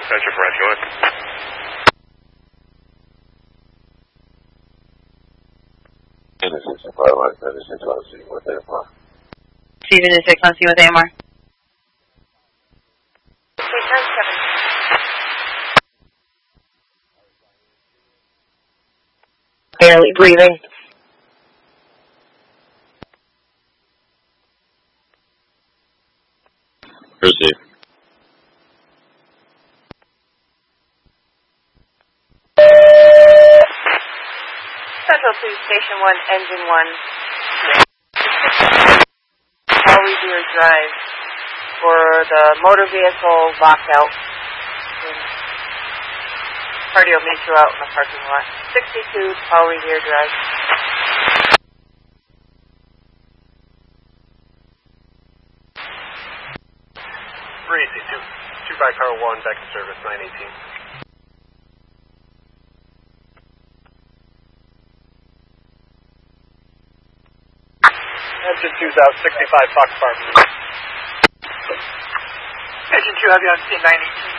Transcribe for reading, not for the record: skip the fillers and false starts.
Dispatcher for Rescue 1. Steven is 6 on scene with AMR. Barely breathing. Proceed. Central 2, Station 1, Engine 1. All Revere Drive for the motor vehicle lockout. Cardio meet you out in the parking lot. 62, Paul Revere Drive. 2 by car 1, back in service, 918. Engine 2's out, 65 Fox Park. Engine 2, have you on scene 918?